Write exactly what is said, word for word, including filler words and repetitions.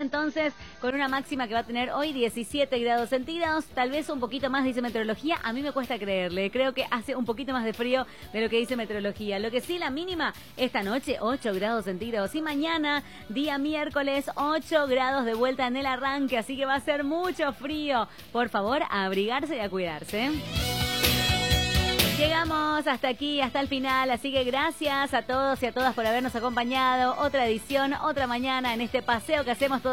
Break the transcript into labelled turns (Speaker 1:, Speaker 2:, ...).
Speaker 1: entonces con una máxima que va a tener hoy diecisiete grados centígrados, tal vez un poquito más, dice meteorología. A mí me cuesta creerle, creo que hace un poquito más de frío de lo que dice meteorología. Lo que sí, la mínima esta noche ocho grados centígrados y mañana, día miércoles, ocho grados de vuelta en el arranque, así que va a ser mucho frío. Por favor, a abrigarse y a cuidarse. Llegamos hasta aquí, hasta el final, así que gracias a todos y a todas por habernos acompañado. Otra edición, otra mañana en este paseo que hacemos todos.